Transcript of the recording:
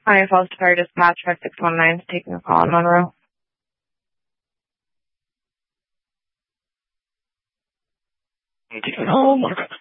Hi, Falls Fire Dispatch 5619 is taking a call on Monroe. Oh my God.